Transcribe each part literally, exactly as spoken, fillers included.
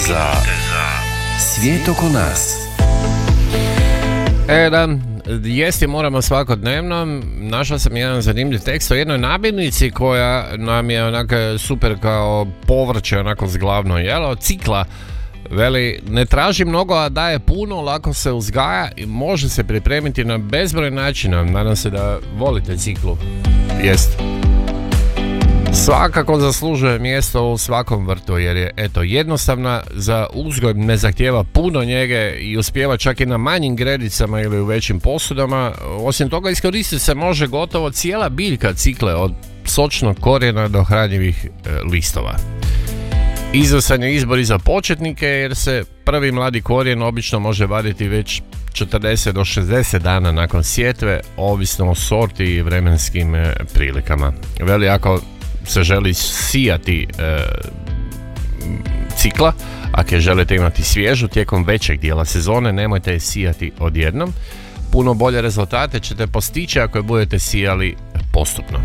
za svijet oko nas. E da, jesti moramo svakodnevno. Našao sam jedan zanimljiv tekst o jednoj namirnici koja nam je onako super kao povrće, onako zglavno jelo. Cikla, veli, ne traži mnogo, a daje puno, lako se uzgaja i može se pripremiti na bezbroj načina. Nadam se da volite ciklu. Jest. Svakako zaslužuje mjesto u svakom vrtu jer je eto jednostavna za uzgoj, ne zahtijeva puno njege i uspijeva čak i na manjim gredicama ili u većim posudama. Osim toga iskoristiti se može gotovo cijela biljka cikle od sočnog korijena do hranjivih e, listova. Izvrstan je izbor i za početnike jer se prvi mladi korijen obično može vaditi već četrdeset do šezdeset dana nakon sjetve, ovisno o sorti i vremenskim e, prilikama. Veli, ako se želi sijati e, cikla, ako je želite imati svježu tijekom većeg dijela sezone, nemojte je sijati odjednom. Puno bolje rezultate ćete postići ako je budete sijali postupno.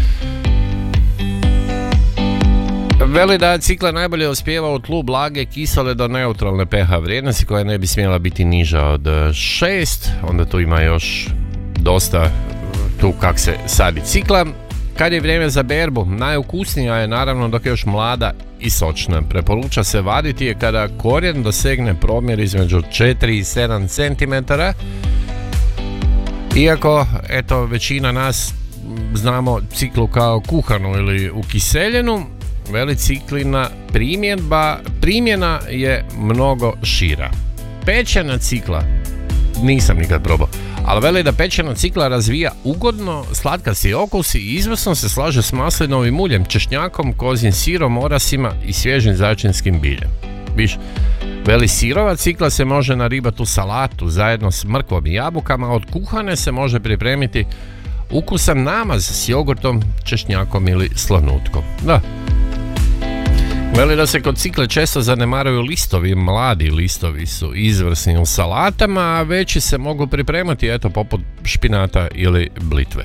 Veli da cikla najbolje uspijeva u tlu blage, kisele do neutralne pH vrijednosti koja ne bi smjela biti niža od šest. Onda tu ima još dosta tu kak se sadi cikla. Kad je vrijeme za berbu, najukusnija je naravno dok je još mlada i sočna. Preporuča se vaditi je kada korijen dosegne promjer između četiri i sedam centimetara. Iako, eto, većina nas znamo ciklu kao kuhanu ili ukiseljenu, veli ciklina primjenba, primjena je mnogo šira. Pečena cikla, nisam nikad probao, ali veli da pečena cikla razvija ugodno slatkasti okus i izvrsno se slaže s maslinovim uljem, češnjakom, kozjim sirom, orasima i svježim začinskim biljem. Viš, veli sirova cikla se može naribati u salatu zajedno s mrkvom i jabukama, a od kuhane se može pripremiti ukusan namaz s jogurtom, češnjakom ili slanutkom. Da. Veli da se kod cikle često zanemaruju listovi, mladi listovi su izvrsni u salatama, a veći se mogu pripremati, eto, poput špinata ili blitve.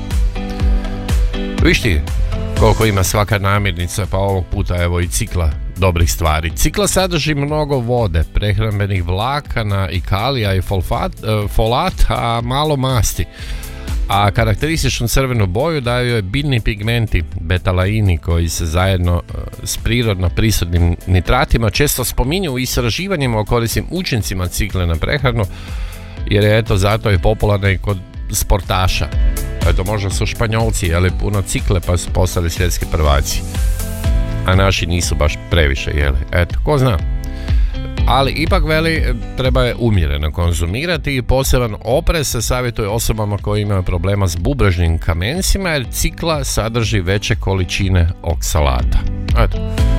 Viš ti koliko ima svaka namirnica, pa ovog puta evo i cikla dobrih stvari. Cikla sadrži mnogo vode, prehrambenih vlakana i kalija i folfat, folata, a malo masti. A karakterističnu crvenu boju daju joj biljni pigmenti, betalaini, koji se zajedno s prirodno prisutnim nitratima često spominju u istraživanjima o korisnim učincima cikle na prehranu, jer je eto zato je popularna i kod sportaša. Eto, možda su Španjolci jeli puno cikle pa su postali svjetski prvaci, a naši nisu baš previše jeli. Eto, ko zna. Ali ipak veli treba je umjereno konzumirati i poseban oprez se savjetuje osobama koji imaju problema s bubrežnim kamensima jer cikla sadrži veće količine oksalata. Eto.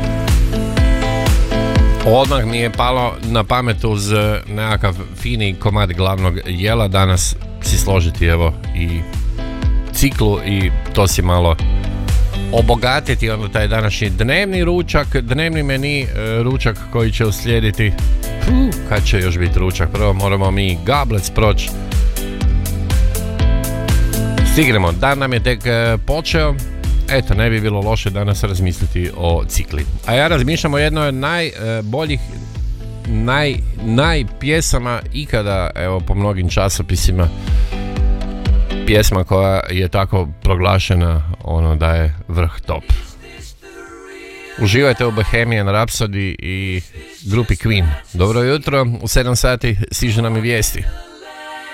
Odmah mi je palo na pamet uz nekakav fini komad glavnog jela danas si složiti evo i ciklu i to si malo obogatiti onda taj današnji dnevni ručak, dnevni meni, ručak koji će uslijediti. Puh, kad će još biti ručak? Prvo moramo mi gablec proći. Stignemo, dan nam je tek počeo. Eto, ne bi bilo loše danas razmisliti o cikli. A ja razmišljam o jednoj od najboljih naj, naj pjesama ikada, evo, po mnogim časopisima. Pjesma koja je tako proglašena ono da je vrh top. Uživajte u Bohemian Rhapsody i grupi Queen. Dobro jutro, u sedam sati stižu nam i vijesti.